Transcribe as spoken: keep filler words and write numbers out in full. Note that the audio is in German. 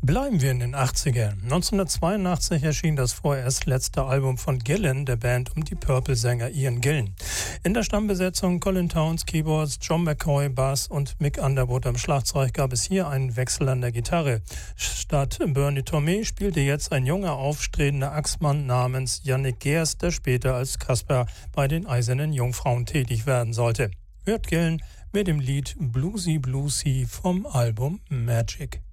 Bleiben wir in den achtzigern. neunzehnhundertzweiundachtzig erschien das vorerst letzte Album von Gillan, der Band um die Purple-Sänger Ian Gillan. In der Stammbesetzung Colin Townes Keyboards, John McCoy Bass und Mick Underwood am Schlagzeug gab es hier einen Wechsel an der Gitarre. Statt Bernie Tormé spielte jetzt ein junger, aufstrebender Axtmann namens Yannick Gers, der später als Kasper bei den Eisernen Jungfrauen tätig werden sollte. Hört Gillan mit dem Lied Bluesy Bluesy vom Album Magic.